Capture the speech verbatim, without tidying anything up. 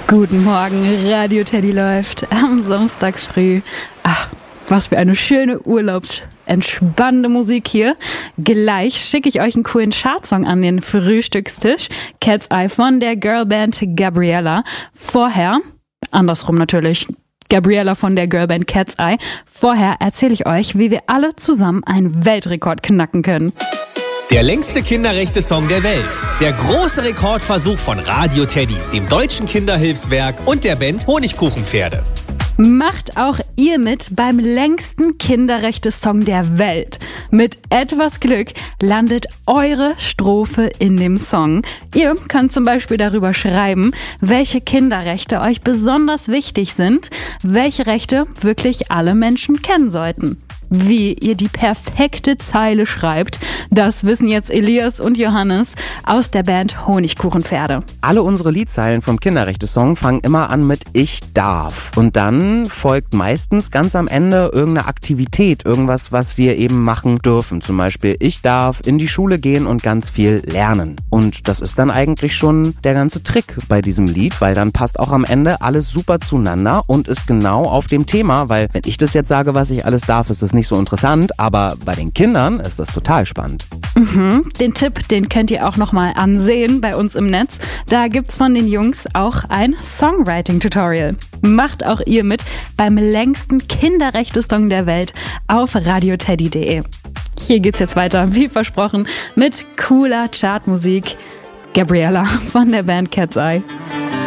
Guten Morgen, Radio Teddy läuft am Samstag früh. Ach, was für eine schöne urlaubsentspannende Musik hier. Gleich schicke ich euch einen coolen Chartsong an den Frühstückstisch. Cat's Eye von der Girlband Gabriella. Vorher, andersrum natürlich, Gabriella von der Girlband Cat's Eye. Vorher erzähle ich euch, wie wir alle zusammen einen Weltrekord knacken können. Der längste Kinderrechte-Song der Welt. Der große Rekordversuch von Radio Teddy, dem Deutschen Kinderhilfswerk und der Band Honigkuchenpferde. Macht auch ihr mit beim längsten Kinderrechte-Song der Welt. Mit etwas Glück landet eure Strophe in dem Song. Ihr könnt zum Beispiel darüber schreiben, welche Kinderrechte euch besonders wichtig sind, welche Rechte wirklich alle Menschen kennen sollten. Wie ihr die perfekte Zeile schreibt, das wissen jetzt Elias und Johannes aus der Band Honigkuchenpferde. Alle unsere Liedzeilen vom Kinderrechte-Song fangen immer an mit Ich darf. Und dann folgt meistens ganz am Ende irgendeine Aktivität, irgendwas, was wir eben machen dürfen. Zum Beispiel, ich darf in die Schule gehen und ganz viel lernen. Und das ist dann eigentlich schon der ganze Trick bei diesem Lied, weil dann passt auch am Ende alles super zueinander und ist genau auf dem Thema, weil wenn ich das jetzt sage, was ich alles darf, ist das nicht so interessant, aber bei den Kindern ist das total spannend. Mhm. Den Tipp, den könnt ihr auch nochmal ansehen bei uns im Netz. Da gibt's von den Jungs auch ein Songwriting-Tutorial. Macht auch ihr mit beim längsten Kinderrechte-Song der Welt auf radioteddy punkt de. Hier geht's jetzt weiter, wie versprochen, mit cooler Chartmusik. Gabriella von der Band Cat's Eye.